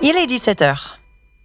Il est 17h.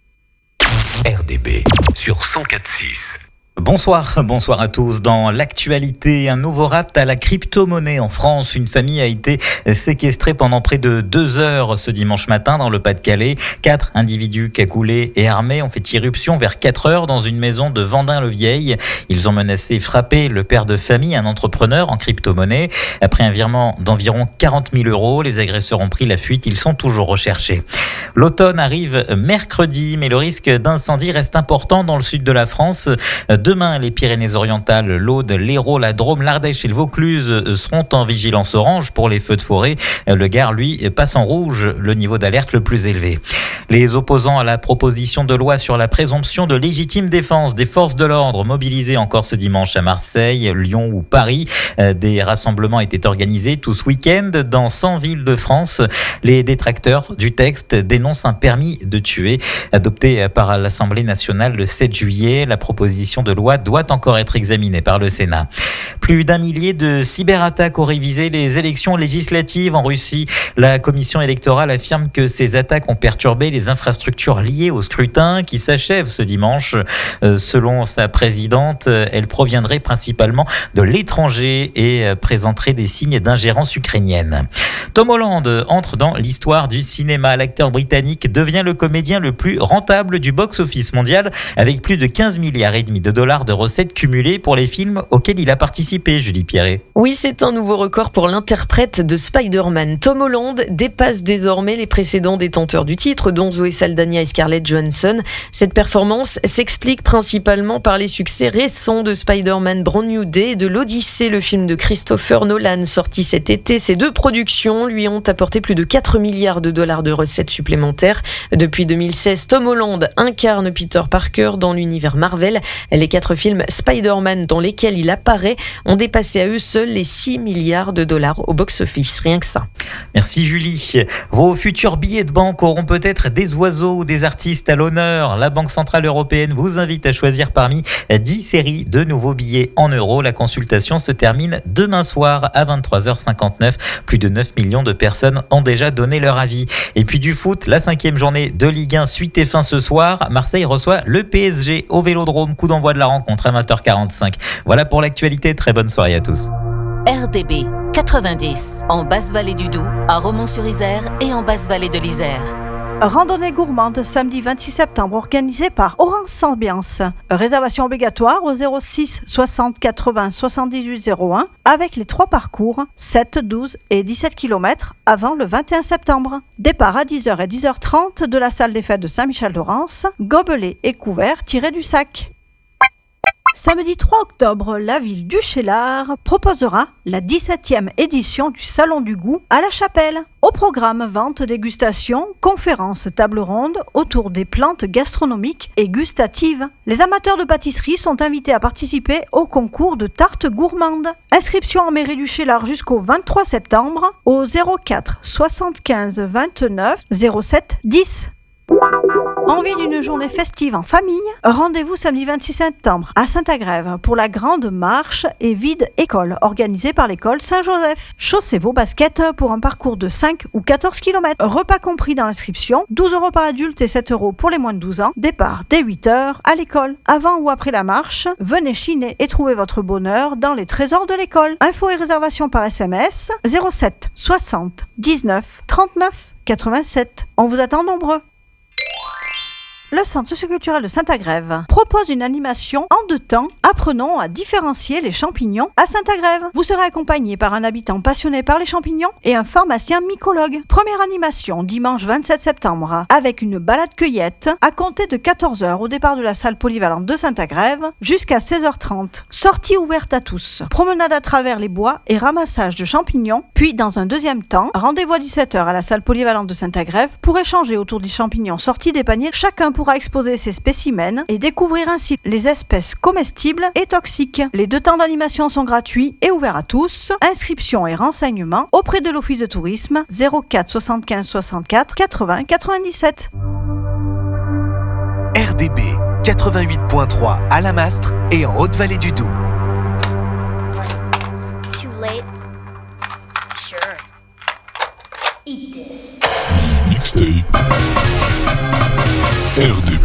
RDB sur 104.6. Bonsoir à tous. Dans l'actualité, un nouveau rapt à la crypto-monnaie en France. Une famille a été séquestrée pendant près de 2 heures ce dimanche matin dans le Pas-de-Calais. 4 individus cagoulés et armés ont fait irruption vers 4 heures dans une maison de Vendin-le-Vieil. Ils ont menacé et frappé le père de famille, un entrepreneur en crypto-monnaie. Après un virement d'environ 40 000 €, les agresseurs ont pris la fuite. Ils sont toujours recherchés. L'automne arrive mercredi, mais le risque d'incendie reste important dans le sud de la France. Demain, les Pyrénées-Orientales, l'Aude, l'Hérault, la Drôme, l'Ardèche et le Vaucluse seront en vigilance orange pour les feux de forêt. Le Gard, lui, passe en rouge, le niveau d'alerte le plus élevé. Les opposants à la proposition de loi sur la présomption de légitime défense des forces de l'ordre mobilisés encore ce dimanche à Marseille, Lyon ou Paris. Des rassemblements étaient organisés tout ce week-end dans 100 villes de France. Les détracteurs du texte dénoncent un permis de tuer adopté par l'Assemblée nationale le 7 juillet. La proposition de loi doit encore être examinée par le Sénat. Plus d'1 millier de cyberattaques auraient visé les élections législatives en Russie. La commission électorale affirme que ces attaques ont perturbé les infrastructures liées au scrutin qui s'achève ce dimanche. Selon sa présidente, elle proviendrait principalement de l'étranger et présenterait des signes d'ingérence ukrainienne. Tom Holland entre dans l'histoire du cinéma. L'acteur britannique devient le comédien le plus rentable du box-office mondial avec plus de 15,5 milliards de dollars de recettes cumulées pour les films auxquels il a participé, Julie Pierret. Oui, c'est un nouveau record pour l'interprète de Spider-Man. Tom Holland dépasse désormais les précédents détenteurs du titre, dont Zoé Saldana et Scarlett Johansson. Cette performance s'explique principalement par les succès récents de Spider-Man Brand New Day et de l'Odyssée, le film de Christopher Nolan, sorti cet été. Ces 2 productions lui ont apporté plus de 4 milliards de dollars de recettes supplémentaires. Depuis 2016, Tom Holland incarne Peter Parker dans l'univers Marvel. Les 4 films Spider-Man dans lesquels il apparaît ont dépassé à eux seuls les 6 milliards de dollars au box-office, rien que ça. Merci Julie. Vos futurs billets de banque auront peut-être des oiseaux ou des artistes à l'honneur. La Banque Centrale Européenne vous invite à choisir parmi 10 séries de nouveaux billets en euros. La consultation se termine demain soir à 23h59. Plus de 9 millions de personnes ont déjà donné leur avis. Et puis du foot, la 5e journée de Ligue 1 suite et fin ce soir. Marseille reçoit le PSG au Vélodrome. Coup d'envoi de la rencontre à 20h45. Voilà pour l'actualité. Très bonne soirée à tous. RDB 90, en Basse-Vallée du Doubs, à Romans-sur-Isère et en Basse-Vallée de l'Isère. Randonnée gourmande samedi 26 septembre organisée par Orange Ambiance. Réservation obligatoire au 06 60 80 78 01 avec les 3 parcours 7, 12 et 17 km avant le 21 septembre. Départ à 10h et 10h30 de la salle des fêtes de Saint-Michel-de-Rance. Gobelets et couverts tirés du sac. Samedi 3 octobre, la ville du Cheylard proposera la 17e édition du Salon du Goût à La Chapelle. Au programme, vente, dégustation, conférences, table ronde autour des plantes gastronomiques et gustatives. Les amateurs de pâtisserie sont invités à participer au concours de tartes gourmandes. Inscription en mairie du Cheylard jusqu'au 23 septembre au 04 75 29 07 10. Envie d'une journée festive en famille? Rendez-vous samedi 26 septembre à Saint-Agrève pour la grande marche et vide école organisée par l'école Saint-Joseph. Chaussez vos baskets pour un parcours de 5 ou 14 km. Repas compris dans l'inscription, 12 € par adulte et 7 € pour les moins de 12 ans. Départ dès 8 h à l'école. Avant ou après la marche, venez chiner et trouver votre bonheur dans les trésors de l'école. Infos et réservations par SMS 07 60 19 39 87. On vous attend nombreux. Le Centre socioculturel de Saint-Agrève propose une animation en 2 temps. Apprenons à différencier les champignons à Saint-Agrève. Vous serez accompagné par un habitant passionné par les champignons et un pharmacien mycologue. Première animation dimanche 27 septembre avec une balade cueillette à compter de 14 h au départ de la salle polyvalente de Saint-Agrève jusqu'à 16h30. Sortie ouverte à tous. Promenade à travers les bois et ramassage de champignons. Puis dans un deuxième temps, rendez-vous à 17 h à la salle polyvalente de Saint-Agrève pour échanger autour des champignons sortis des paniers. Chacun pourra exposer ses spécimens et découvrir ainsi les espèces comestibles et toxiques. Les 2 temps d'animation sont gratuits et ouverts à tous. Inscription et renseignements auprès de l'Office de tourisme 04 75 64 80 97. RDB 88.3 à la Mastre et en Haute-Vallée du Doubs. Too late? Sure. Eat this. Mixtape RDB.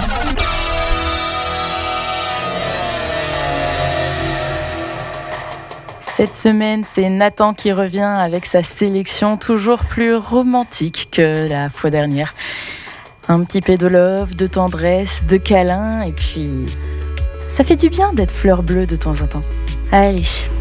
Cette semaine, c'est Nathan qui revient avec sa sélection toujours plus romantique que la fois dernière. Un petit peu de love, de tendresse, de câlin, et puis ça fait du bien d'être fleur bleue de temps en temps. Allez,